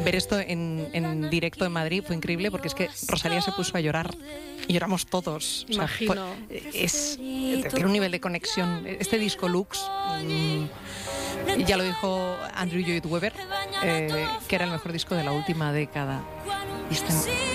ver esto en directo en Madrid fue increíble, porque es que Rosalía se puso a llorar y lloramos todos. Imagino. Tiene un nivel de conexión. Este disco Lux, ya lo dijo Andrew Lloyd Webber, que era el mejor disco de la última década. Y